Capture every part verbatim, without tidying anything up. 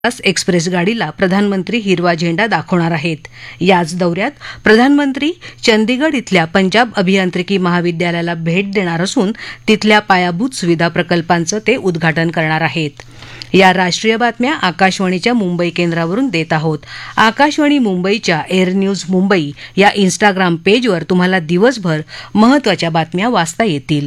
Express गाडीला प्रधानमंत्री हिरवा झेंडा दाखवणार आहेत. याच दौऱ्यात प्रधानमंत्री चंदीगड इथल्या पंजाब अभियांत्रिकी महाविद्यालयाला भेट देणार असून तिथल्या पायाभूत सुविधा प्रकल्पांचं ते उद्घाटन करणार आहेत. या राष्ट्रीय बातम्या आकाशवाणीच्या मुंबई केंद्रावरून देत आहोत. आकाशवाणी मुंबईच्या एअर न्यूज मुंबई या इन्स्टाग्राम पेजवर तुम्हाला दिवसभर महत्त्वाच्या बातम्या वाचता येतील.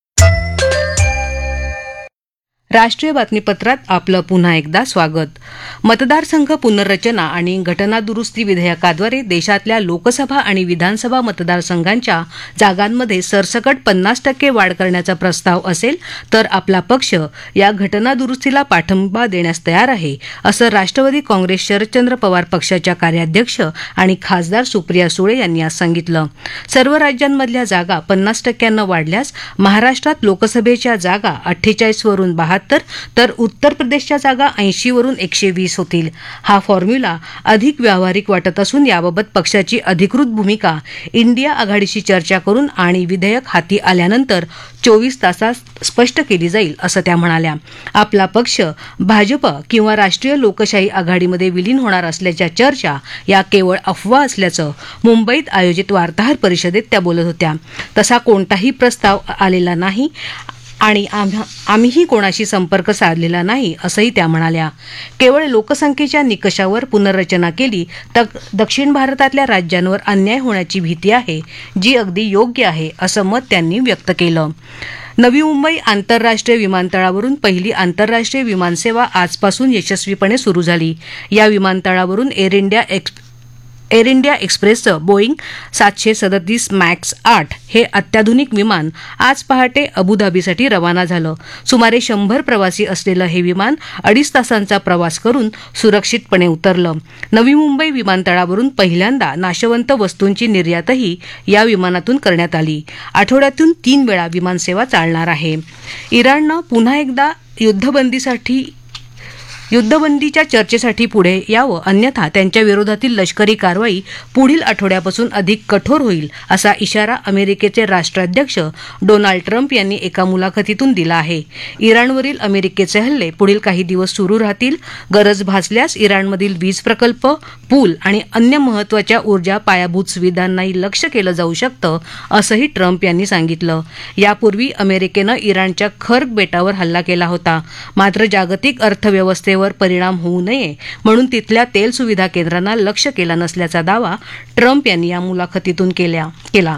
राष्ट्रीय बातमीपत्रात आपलं पुन्हा एकदा स्वागत. मतदारसंघ पुनर्रचना आणि घटना दुरुस्ती विधेयकाद्वारे देशातल्या लोकसभा आणि विधानसभा मतदारसंघांच्या जागांमध्ये सरसकट पन्नास टक्के वाढ करण्याचा प्रस्ताव असेल तर आपला पक्ष या घटना दुरुस्तीला पाठिंबा देण्यास तयार आहे, असं राष्ट्रवादी काँग्रेस शरदचंद्र पवार पक्षाच्या कार्याध्यक्ष आणि खासदार सुप्रिया सुळे यांनी आज सांगितलं. सर्व राज्यांमधल्या जागा पन्नास टक्क्यानं वाढल्यास महाराष्ट्रात लोकसभेच्या जागा अठ्ठेचाळीस वरून बहात्तर तर उत्तर प्रदेशच्या जागा ऐंशी वरून एकशे वीस होतील. हा फॉर्म्युला अधिक व्यावहारिक वाटत असून याबाबत पक्षाची अधिकृत भूमिका इंडिया आघाडीशी चर्चा करून आणि विधेयक हाती आल्यानंतर चोवीस तासात स्पष्ट केली जाईल, असं त्या म्हणाल्या. आपला पक्ष भाजप किंवा राष्ट्रीय लोकशाही आघाडीमध्ये विलीन होणार असल्याच्या चर्चा या केवळ अफवा असल्याचं मुंबईत आयोजित वार्ताहर परिषदेत त्या बोलत होत्या. तसा कोणताही प्रस्ताव आलेला नाही आणि आम्हीही कोणाशी संपर्क साधलेला नाही, असंही त्या म्हणाल्या. केवळ लोकसंख्येच्या निकषावर पुनर्रचना केली तर दक्षिण भारतातल्या राज्यांवर अन्याय होण्याची भीती आहे, जी अगदी योग्य आहे, असं मत त्यांनी व्यक्त केलं. नवी मुंबई आंतरराष्ट्रीय विमानतळावरून पहिली आंतरराष्ट्रीय विमानसेवा आजपासून यशस्वीपणे सुरू झाली. या विमानतळावरून air India x air India एक्सप्रेसचं बोईंग सातशे सदतीस मॅक्स आठ हे अत्याधुनिक विमान आज पहाटे अबुधाबीसाठी रवाना झालं. सुमारे शंभर प्रवासी असलेलं हे विमान अडीच तासांचा प्रवास करून सुरक्षितपणे उतरलं. नवी मुंबई विमानतळावरून पहिल्यांदा नाशवंत वस्तूंची निर्यातही या विमानातून करण्यात आली. आठवड्यातून तीन वेळा विमानसेवा चालणार आहे. इराणनं पुन्हा एकदा युद्धबंदीसाठी युद्धबंदीच्या चर्चेसाठी पुढे यावं, अन्यथा त्यांच्या विरोधातील लष्करी कारवाई पुढील आठवड्यापासून अधिक कठोर होईल, असा इशारा अमेरिकेचे राष्ट्राध्यक्ष डोनाल्ड ट्रम्प यांनी एका मुलाखतीतून दिला आहे. इराणवरील अमेरिकेचे हल्ले पुढील काही दिवस सुरू राहतील. गरज भासल्यास इराणमधील वीज प्रकल्प, पूल आणि अन्य महत्त्वाच्या ऊर्जा पायाभूत सुविधांनाही लक्ष्य केलं जाऊ शकतं, असंही ट्रम्प यांनी सांगितलं. यापूर्वी अमेरिकेनं इराणच्या खर्ग बेटावर हल्ला केला होता. मात्र जागतिक अर्थव्यवस्थेवर परिणाम होऊ नये म्हणून तिथल्या तेल सुविधा केंद्रांना लक्ष्य केला नसल्याचा दावा ट्रम्प यांनी या मुलाखतीतून केला.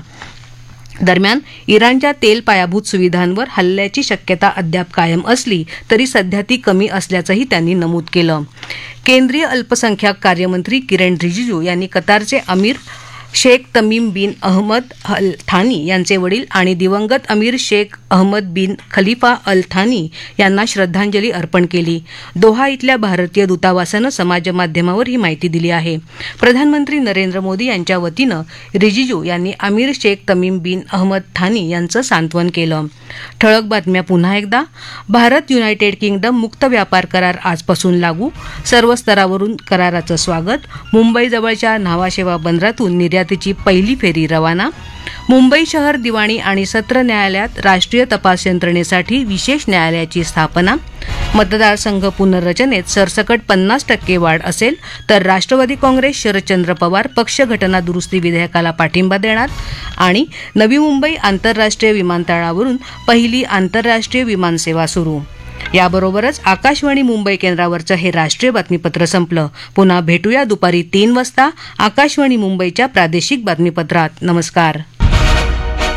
दरम्यान इराणच्या तेल पायाभूत सुविधांवर हल्ल्याची शक्यता अद्याप कायम असली तरी सध्या ती कमी असल्याचंही त्यांनी नमूद केलं. केंद्रीय अल्पसंख्याक कार्यमंत्री किरण रिजिजू यांनी कतारचे अमीर शेख तमीम बिन अहमद अल थानी यांचे वडील आणि दिवंगत अमीर शेख अहमद बिन खलिफा अल थानी यांना श्रद्धांजली अर्पण केली. दोहा इथल्या भारतीय दूतावासानं समाजमाध्यमावर ही माहिती दिली आहे. प्रधानमंत्री नरेंद्र मोदी यांच्या वतीनं रिजिजू यांनी अमीर शेख तमीम बिन अहमद थानी यांचं सांत्वन केलं. ठळक बातम्या पुन्हा एकदा. भारत युनायटेड किंगडम मुक्त व्यापार करार आजपासून लागू. सर्व स्तरावरून कराराचं स्वागत. मुंबईजवळच्या न्हावाशेवा बंदरातून निर्यातीची पहिली फेरी रवाना. मुंबई शहर दिवाणी आणि सत्र न्यायालयात राष्ट्रीय तपास यंत्रणेसाठी विशेष न्यायालयाची स्थापना. मतदारसंघ पुनर्रचनेत सरसकट पन्नास टक्के वाढ असेल तर राष्ट्रवादी काँग्रेस शरदचंद्र पवार पक्ष घटना दुरुस्ती विधेयकाला पाठिंबा देणार. आणि नवी मुंबई आंतरराष्ट्रीय विमानतळावरून पहिली आंतरराष्ट्रीय विमानसेवा सुरू. याबरोबरच आकाशवाणी मुंबई केंद्रावरचं हे राष्ट्रीय बातमीपत्र संपलं. पुन्हा भेटूया दुपारी तीन वाजता आकाशवाणी मुंबईच्या प्रादेशिक बातमीपत्रात. नमस्कार.